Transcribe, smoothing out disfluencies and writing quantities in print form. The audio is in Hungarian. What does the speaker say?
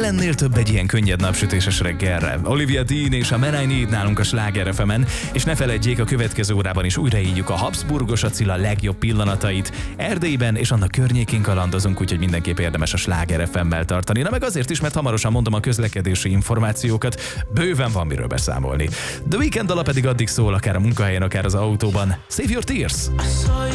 lennél több egy ilyen könnyed napsütéses reggelre? Olivia Dean és a Man I Need nálunk a Sláger FM-en, és ne feledjék, a következő órában is újraírjuk a Habsburgos Attila legjobb pillanatait. Erdélyben és annak környékén kalandozunk, úgyhogy mindenképp érdemes a Sláger FM-mel tartani. Na meg azért is, mert hamarosan mondom a közlekedési információkat, bőven van miről beszámolni. The Weeknd dala pedig addig szól, akár a munkahelyen, akár az autóban. Save Your Tears!